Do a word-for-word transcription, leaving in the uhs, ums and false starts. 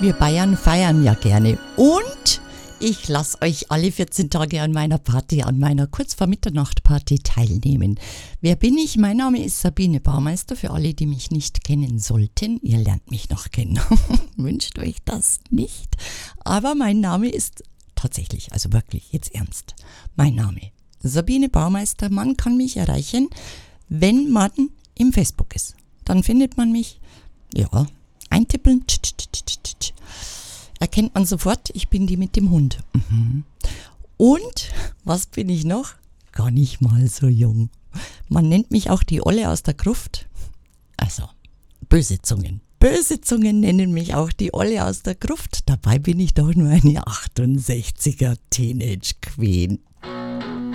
Wir Bayern feiern ja gerne und ich lasse euch alle vierzehn Tage an meiner Party, an meiner kurz vor Mitternacht Party teilnehmen. Wer bin ich? Mein Name ist Sabine Baumeister. Für alle, die mich nicht kennen sollten, ihr lernt mich noch kennen. Wünscht euch das nicht. Aber mein Name ist tatsächlich, also wirklich, jetzt ernst. Mein Name, Sabine Baumeister. Man kann mich erreichen, wenn man im Facebook ist. Dann findet man mich, ja, eintippeln, tsch, tsch, tsch, tsch, tsch. Erkennt man sofort, ich bin die mit dem Hund. Mhm. Und, was bin ich noch? Gar nicht mal so jung. Man nennt mich auch die Olle aus der Gruft. Also, böse Zungen. Böse Zungen nennen mich auch die Olle aus der Gruft. Dabei bin ich doch nur eine achtundsechziger Teenage Queen.